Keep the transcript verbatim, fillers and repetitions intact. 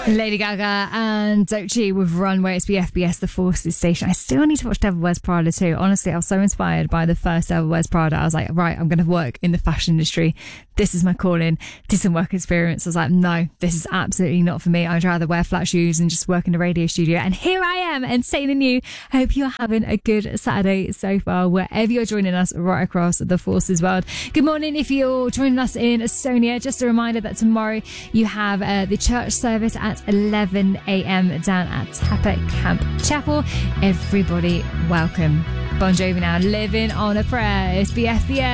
Lady Gaga and Doechii with Runway. It's B F B S, the Forces station. I still need to watch Devil Wears Prada too. Honestly, I was so inspired by the first Devil Wears Prada. I was like, right, I'm going to work in the fashion industry. This is my calling. Did some work experience. I was like, no, this is absolutely not for me. I'd rather wear flat shoes and just work in a radio studio. And here I am, entertaining you. I hope you're having a good Saturday so far, wherever you're joining us right across the Forces world. Good morning if you're joining us in Estonia. Just a reminder that tomorrow you have uh, the church service at eleven a.m. down at Tapa Camp Chapel. Everybody welcome. Bon Jovi now, Living on a Prayer. It's B F B S.